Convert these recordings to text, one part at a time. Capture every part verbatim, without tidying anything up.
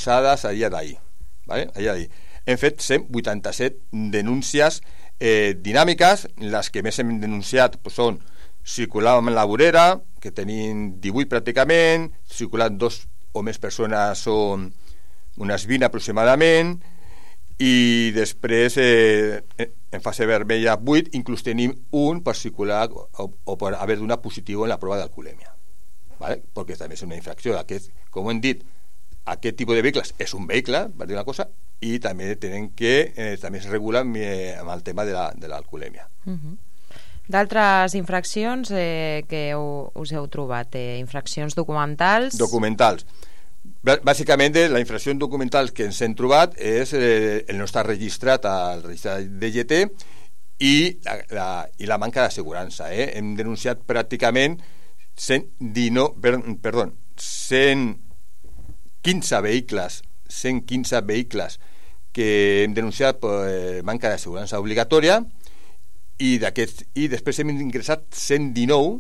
realitzades a dia d'ahir. ¿Vale? A dia d'ahir. Hem fet cent vuitanta-set denúncies eh, dinàmiques. Les que més hem denunciat pues, són circular amb la vorera, que tenim divuit pràcticament, circulant dos o més persones són unes vint aproximadament, i després eh, en fase vermella vuit, inclús tenim un per circular o, o per haver donat positiu en la prova d'alcoholèmia, ¿vale? Perquè també és una infracció. Aquest, com hem dit, aquest tipus de vehicles és un vehicle, per dir una cosa, i també tenen que eh, també es regula amb, eh, amb el tema de la, de l'alcoholèmia. Uh-huh. D'altres infraccions eh, que heu, us heu trobat? Eh, infraccions documentals? Documentals. Bàsicament, la infracció documental que ens hem trobat és eh, el no estar registrat al registre de G T i la, la, i la manca d'assegurança. Eh? Hem denunciat pràcticament cent dinou, per, perdó, cent quinze vehicles, cent quinze vehicles que hem denunciat per eh, manca d'assegurança obligatòria, i, i després hem ingressat cent dinou,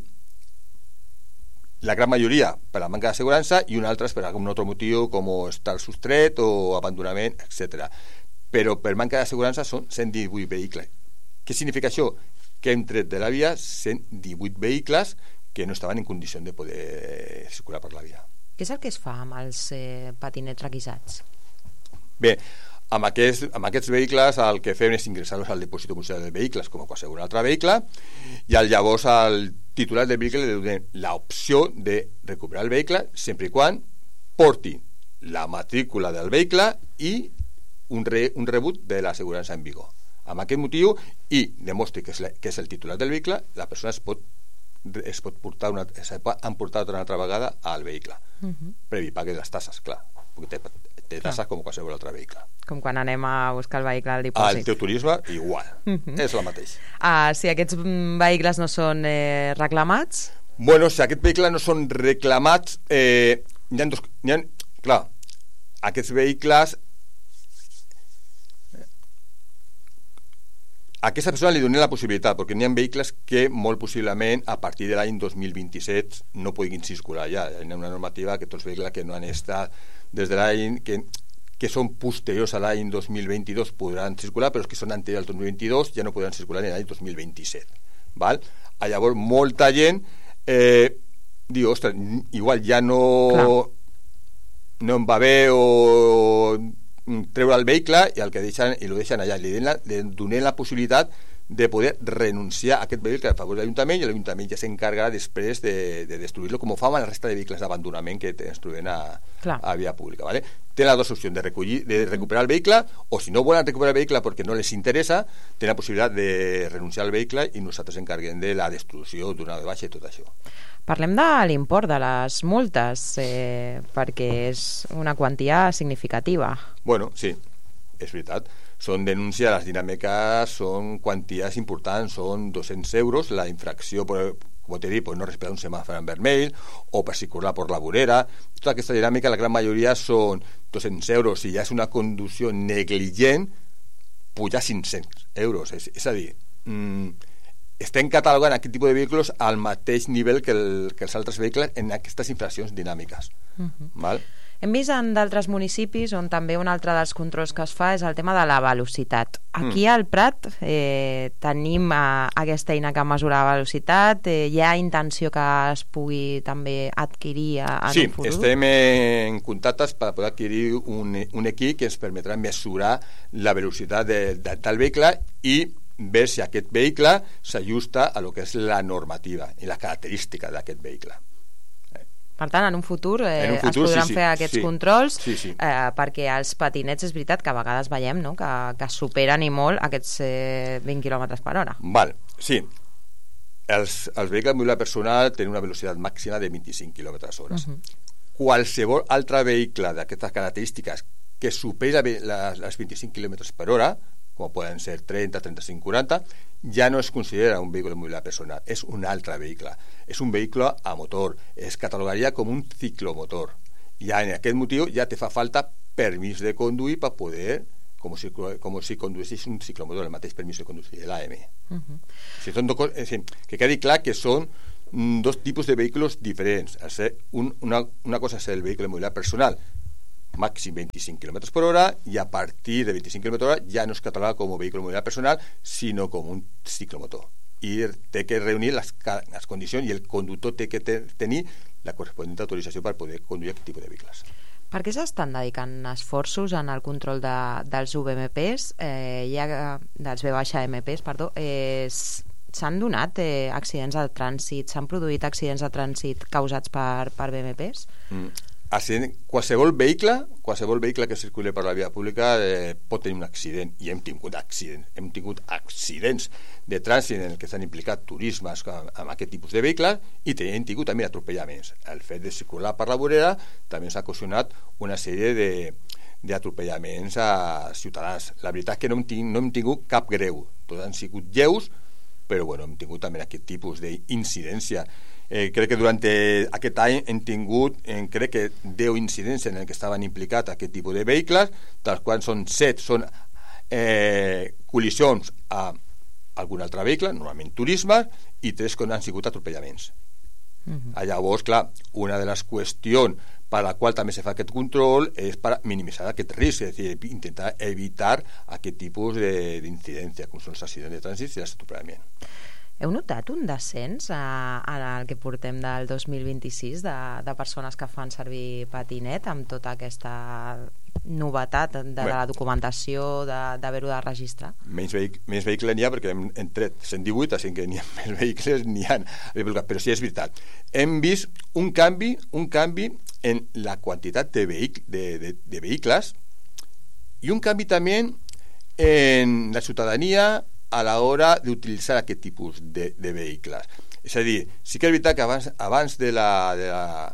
la gran majoria per la manca d'assegurança i un altre per algun altre motiu com estar sostret o abandonament, etcètera. Però per manca d'assegurança són cent divuit vehicles. Què significa això? Que hem tret de la via cent divuit vehicles que no estaven en condició de poder circular per la via. Què és el que es fa amb els eh, patinets requisats? Bé, amb aquests, amb aquests vehicles el que fem és ingressar-los al dipòsit municipal de vehicles com a qualsevol altre vehicle, i llavors al titular del vehicle li donem l'opció de recuperar el vehicle sempre i quan porti la matrícula del vehicle i un, re, un rebut de l'assegurança en vigor. Amb aquest motiu, i demostri que és, la, que és el titular del vehicle, la persona es pot, es pot portar una, es pot emportar una altra vegada al vehicle, uh-huh. previ pague les tasses, clar, perquè té, té tasses com qualsevol altre vehicle. Com quan anem a buscar el vehicle al dipòsit. Al teu turisme, igual. Uh-huh. És la mateixa. Ah, si aquests vehicles no són eh, reclamats? Bueno, si aquests vehicles no són reclamats, eh, hi ha dos... Hi ha, clar, aquests vehicles... A aquesta persona li donem la possibilitat, perquè n'hi ha vehicles que molt possiblement a partir de l'any dos mil vint-i-set no puguin circular ja. Hi ha una normativa que tots els vehicles que no han estat des de l'any... que que són posteriors a l'any dos mil vint-i-dos podran circular, però els que són anteriors al dos mil vint-i-dos ja no podran circular en l'any dos mil vint-i-set. Val? Llavors, molta gent eh, diu, ostres, igual ja no, no em va bé o treure el vehicle, i el que deixen, i lo deixen allà. Li donem la possibilitat de poder renunciar a aquest vehicle a favor de l'Ajuntament, i l'Ajuntament ja s'encargarà després de, de destruir-lo, com ho fa amb la resta de vehicles d'abandonament que ens trobem a, a via pública. ¿Vale? Tenen les dues opcions de, recollir, de recuperar el vehicle, o si no volen recuperar el vehicle perquè no les interessa, tenen la possibilitat de renunciar al vehicle i nosaltres encarguem de la destrucció d'una de baixa i tot això. Parlem de l'import de les multes, eh, perquè és una quantia significativa. Bueno, sí, és veritat. Són denúncies, les dinàmiques són quanties importants, són dos-cents euros, la infracció, com t'he dit, no respectar un semàfor en vermell, o per circular per la vorera. Tota aquesta dinàmica, la gran majoria són dos-cents euros. Si ja és una conducció negligent, puja cinc-cents euros. És, és a dir, mmm, estem catalogant aquest tipus de vehicles al mateix nivell que, el, que els altres vehicles en aquestes infraccions dinàmiques. Uh-huh. Val? Hem vist en d'altres municipis on també un altre dels controls que es fa és el tema de la velocitat. Aquí mm. al Prat eh, tenim eh, aquesta eina que mesura la velocitat, eh, hi ha intenció que es pugui també adquirir en sí, un futur? Sí, estem en contactes per poder adquirir un, un equip que ens permetrà mesurar la velocitat de, de tal vehicle i ver si aquest vehicle s'ajusta a lo que és la normativa i la característica d'aquest vehicle. Per tant, en un futur, eh, en un futur es podran sí, sí, fer aquests sí, controls sí, sí. Eh, perquè els patinets és veritat que a vegades veiem, no?, que, que superen i molt aquests eh, vint quilòmetres per hora. Val, sí. Els, els vehicles de mobilitat personal tenen una velocitat màxima de vint-i-cinc quilòmetres hora. Uh-huh. Qualsevol altre vehicle d'aquestes característiques que supera les, les vint-i-cinc quilòmetres per hora, com poden ser trenta, trenta-cinc, quaranta, ja no es considera un vehicle de mobilitat personal, és un altre vehicle, és un vehicle a motor, es catalogaria com un ciclomotor. Ja en aquest motiu ja te fa falta permís de conduir per poder, com si, com si conduïssis un ciclomotor, el mateix permís de conduir, l'A M. Uh-huh. Si són dos, eh, que quedi clar que són dos tipus de vehicles diferents. Un, una, una cosa és el vehicle de mobilitat personal màxim vint-i-cinc quilòmetres per hora, i a partir de vint-i-cinc quilòmetres per hora ja no es cataloga com a vehicle de mobilitat personal, sinó com un ciclomotor. I té que reunir les, les condicions i el conductor té que te, tenir la corresponent autorització per poder conduir aquest tipus de vehicles. Per què s'estan dedicant esforços en el control de, dels U B M Ps, eh, ja, dels V M Ps, perdó, eh, s'han donat eh, accidents de trànsit, s'han produït accidents de trànsit causats per, per V M Ps? Mm. Accident, qualsevol vehicle, qualsevol vehicle que circuli per la via pública eh, pot tenir un accident, i hem tingut accidents, hem tingut accidents de trànsit en el que s'han implicat turismes amb, amb aquest tipus de vehicles, i hem tingut també atropellaments. El fet de circular per la vorera també s'ha ocasionat una sèrie de d'atropellaments a ciutadans. La veritat és que no hem, tingut, no hem tingut cap greu, tots han sigut lleus, però bueno, hem tingut també aquest tipus d'incidència. Eh, crec que durant aquest any hem tingut, eh, crec que deu incidents en el que estaven implicats aquest tipus de vehicles, dels quals són set són eh, col·lisions a algun altre vehicle, normalment turismes, i tres que han sigut atropellaments. Uh-huh. Llavors, clar, una de les qüestions per la qual també se fa aquest control és per minimitzar aquest risc, és a dir, intentar evitar aquest tipus d'incidència, com són els accidents de trànsit i els atropellaments. Heu notat un descens en el que portem del dos mil vint-i-sis de, de persones que fan servir patinet amb tota aquesta novetat de, de la documentació, d'haver-ho de registrar? Menys, vehic menys vehicles n'hi ha, perquè hem, hem tret cent divuit, així que n'hi ha més vehicles, n'hi ha, però sí és veritat. Hem vist un canvi, un canvi en la quantitat de, vehic de, de, de vehicles, i un canvi també en la ciutadania a l'hora d'utilitzar aquest tipus de, de vehicles. És a dir, sí que és veritat que abans, abans de, la, de, la,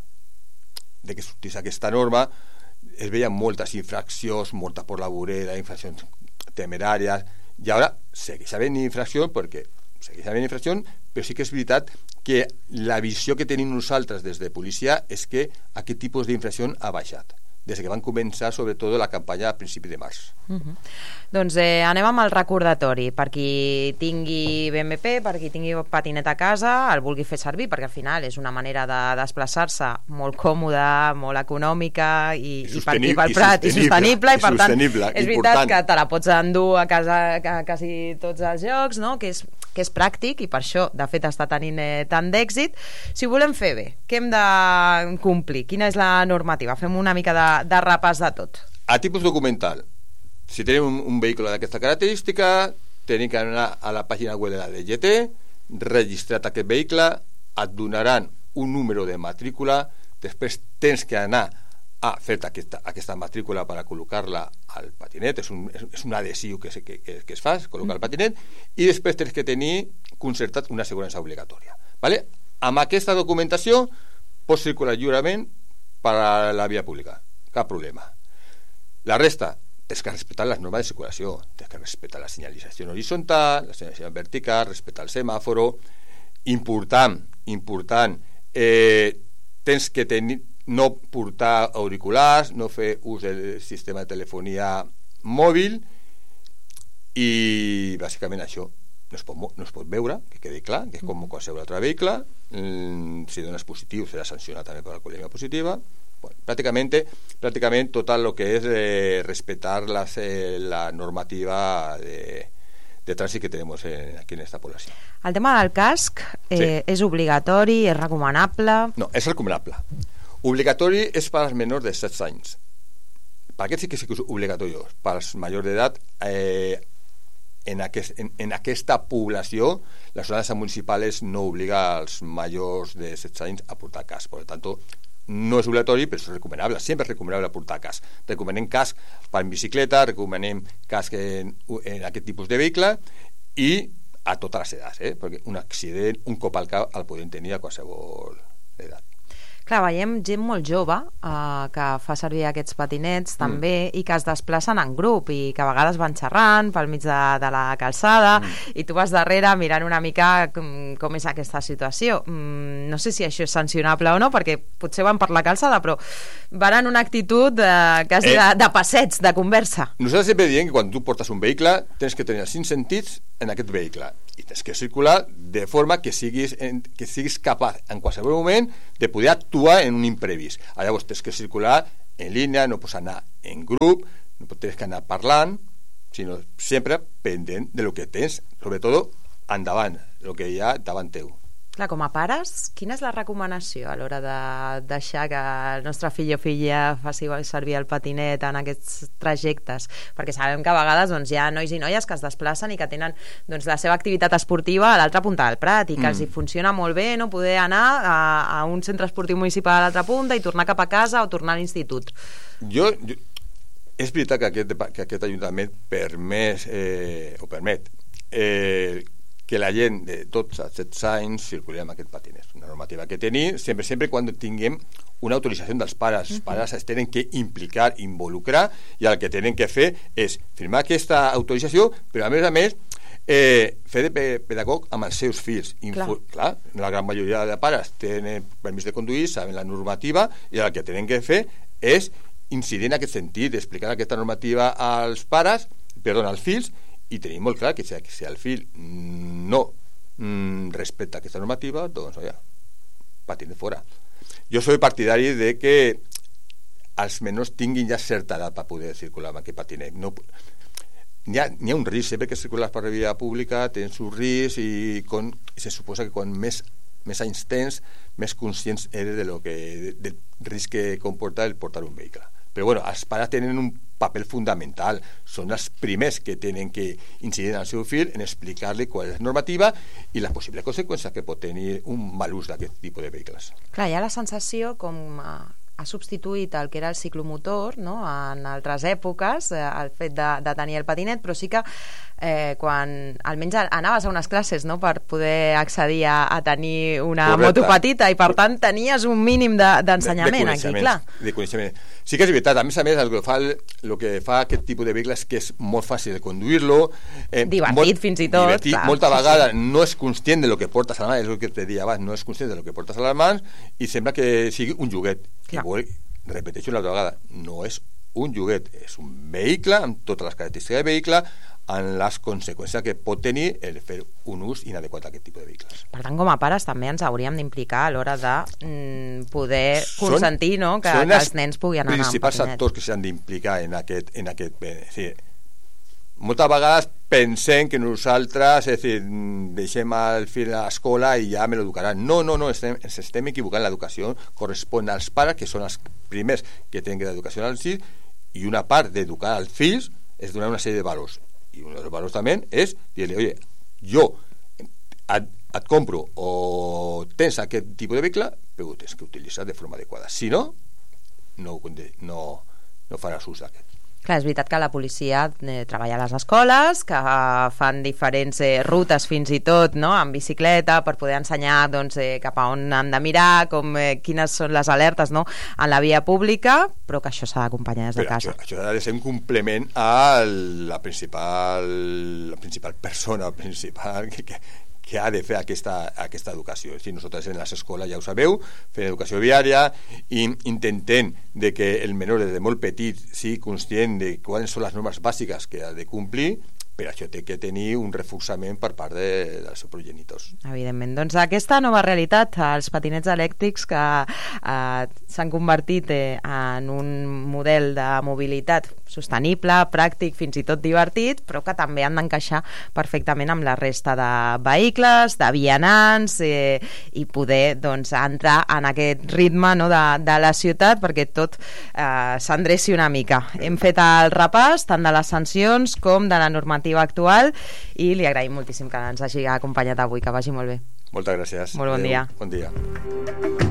de que sortís aquesta norma es veien moltes infraccions, moltes per la vorera, infraccions temeràries, i ara segueix havent infraccions, perquè segueix havent infraccions, però sí que és veritat que la visió que tenim nosaltres des de policia és que aquest tipus d'infracció ha baixat des que van començar sobretot la campanya a principi de març. Uh-huh. Doncs eh, anem amb el recordatori. Per qui tingui B M P, per qui tingui patinet a casa, el vulgui fer servir, perquè al final és una manera de desplaçar-se molt còmoda, molt econòmica i, i, i per aquí pel Prat, i sostenible, i per tant és veritat que te la pots endur a casa a quasi tots els llocs, no? que, és, que és pràctic, i per això de fet està tenint eh, tant d'èxit. Si ho volem fer bé, què hem de complir? Quina és la normativa? Fem una mica de de repàs de tot. A tipus documental, si tenim un, un vehicle d'aquesta característica, tenim que anar a la pàgina web de la D G T, registrat aquest vehicle, et donaran un número de matrícula, després tens que anar a fer aquesta, aquesta matrícula per a col·locar-la al patinet, és un, és un adhesiu que, que, que, que es fa, col·locar el patinet, i després tens que tenir concertat una assegurança obligatòria. Vale? Amb aquesta documentació pots circular lliurement per a la via pública. Cap problema. La resta, tens que respectar les normes de circulació, tens que respectar la senyalització horitzontal, la senyalització vertical, respectar el semàforo. Important, important, eh, tens que tenir, no portar auriculars, no fer ús del sistema de telefonia mòbil, i bàsicament això. No es, pot, no es pot veure, que quedi clar, que és com qualsevol altre vehicle. Si dones positiu serà sancionat també per l'alcoholèmia positiva. Bueno, pràcticament, pràcticament tot el que és eh, respectar las, eh, la normativa de, de trànsit que tenim en, aquí en esta població. El tema del casc eh, sí. és obligatori, és recomanable? No, és recomanable. Obligatori és per als menors de setze anys. Per aquest sí que és obligatori. Per als majors d'edat, eh, en, aquest, en, en aquesta població, les ordenances municipals no obliga als majors de setze anys a portar casc. Per tant, no és obligatori, però és recomanable, sempre és recomanable portar casc. Recomanem casc per en bicicleta, recomanem casc en, en aquest tipus de vehicle, i a totes les edats, eh? Perquè un accident, un cop al cap, el podem tenir a qualsevol edat. Clar, veiem gent molt jove eh, que fa servir aquests patinets també, mm. i que es desplacen en grup i que a vegades van xerrant pel mig de, de la calçada, mm. i tu vas darrere mirant una mica com, com és aquesta situació. Mm, no sé si això és sancionable o no, perquè potser van per la calçada, però van en una actitud eh, quasi eh. de, de passets, de conversa. Nosaltres sempre diem que quan tu portes un vehicle tens que tenir els cinc sentits en aquest vehicle, i tens que circular de forma que siguis, en, que siguis capaç en qualsevol moment de poder actuar en un imprevist. Llavors tens que circular en línia, no pots anar en grup, no pots que anar parlant, sinó sempre pendent de lo que tens, sobretot endavant, el que hi ha davant teu. Clar, com a pares, quina és la recomanació a l'hora de deixar que el nostre fill o filla faci servir el patinet en aquests trajectes? Perquè sabem que a vegades doncs, hi ha nois i noies que es desplacen i que tenen doncs, la seva activitat esportiva a l'altra punta del Prat i que mm. els hi funciona molt bé no poder anar a, a un centre esportiu municipal a l'altra punta i tornar cap a casa o tornar a l'institut. Jo, jo... És veritat que aquest, que aquest Ajuntament permet, eh, o permet eh, que la gent de tots els setze anys circuli amb aquest patinet. Una normativa que tenim, sempre sempre quan tinguem una autorització dels pares. Els pares es tenen que implicar, involucrar, i el que tenen que fer és firmar aquesta autorització, però a més a més eh, fer de pedagog amb els seus fills. Info, clar. clar, la gran majoria de pares tenen permís de conduir, saben la normativa, i el que tenen que fer és incidir en aquest sentit, explicar aquesta normativa als pares, perdó, als fills, i tenim molt clar que si, que si el fill no mm, respecta aquesta normativa, doncs, oia, patinet fora. Jo soy partidari de que els menors tinguin ja certa edat per poder circular amb aquest patinet. No, n'hi ha, n'hi ha un risc, sempre que circules per la via pública tens un risc i, con, i se suposa que quan més, més anys tens, més conscients eres de lo que, de, del risc que comporta el portar un vehicle. Però bueno, els pares tenen un paper fundamental, són els primers que tenen que incidir en el seu fill en explicar-li qual és la normativa i les possibles conseqüències que pot tenir un mal ús d'aquest tipus de vehicles. Clar, hi ha la sensació com ha, ha substituït el que era el ciclomotor, no?, en altres èpoques, eh, el fet de, de tenir el patinet, però sí que eh, quan almenys anaves a unes classes, no?, per poder accedir a, a tenir una Correcte. Moto petita i per tant tenies un mínim d'ensenyament de, de aquí, clar. De coneixement. Sí que és veritat, a més a més el que fa, el, el que fa aquest tipus de vehicles que és molt fàcil de conduir-lo, eh, divertit molt, fins i tot, divertit, clar. Molta vegada no és conscient de lo que portes a la mà, és el que te deia abans, no és conscient de lo que portes a les mans i sembla que sigui un joguet. Clar. Igual, repeteixo una altra vegada, no és un joguet, és un vehicle amb totes les característiques de vehicle, en les conseqüències que pot tenir el fer un ús inadequat d'aquest tipus de vehicles. Per tant, com a pares també ens hauríem d'implicar a l'hora de mm, poder consentir, són, no?, que, que els nens puguin anar amb patinet. Són els principals actors que s'han d'implicar en aquest... En aquest eh, sí. Moltes vegades pensem que nosaltres és dir, deixem el fill a l'escola i ja me l'educaran. No, no, no, estem, ens estem equivocant. L'educació correspon als pares, que són els primers que tenen que l'educació als fills, i una part d'educar als fills és donar una sèrie de valors. I un dels valors també és dir-li, oye, jo et, et compro o tens aquest tipus de vehicle, però ho tens que utilitzar de forma adequada. Si no, no, no, no faràs ús d'aquest. Clar, és veritat que la policia eh, treballa a les escoles, que eh, fan diferents eh, rutes fins i tot, no?, en bicicleta per poder ensenyar doncs, eh, cap a on han de mirar, com, eh, quines són les alertes, no?, en la via pública, però que això s'ha d'acompanyar des de però casa. Això, això ha de ser un complement a la principal, la principal persona, principal que, que, que ha de fer aquesta, aquesta educació. És a dir, nosaltres en les escoles, ja ho sabeu, fem educació viària i intentem de que el menor des de molt petit sigui conscient de quines són les normes bàsiques que ha de complir, però això té que tenir un reforçament per part de, dels seus progenitors. Evidentment. Doncs aquesta nova realitat, els patinets elèctrics que eh, s'han convertit eh, en un model de mobilitat sostenible, pràctic, fins i tot divertit, però que també han d'encaixar perfectament amb la resta de vehicles, de vianants, eh, i poder doncs, entrar en aquest ritme, no, de, de la ciutat perquè tot eh, s'endreci una mica. Hem fet el repàs tant de les sancions com de la normativa actual i li agraïm moltíssim que ens hagi acompanyat avui, que vagi molt bé. Moltes gràcies. Molt bon Adeu. dia. Bon dia.